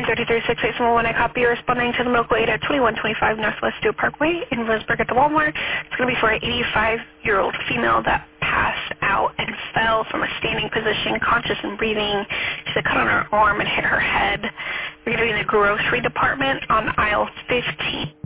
133-6871. I copy you responding to the medical aid at 2125 Northwest Stewart Parkway in Roseburg at the Walmart. It's going to be for an 85-year-old female that passed out and fell from a standing position, conscious and breathing. She had a cut on her arm and hit her head. We're going to be in the grocery department on aisle 15.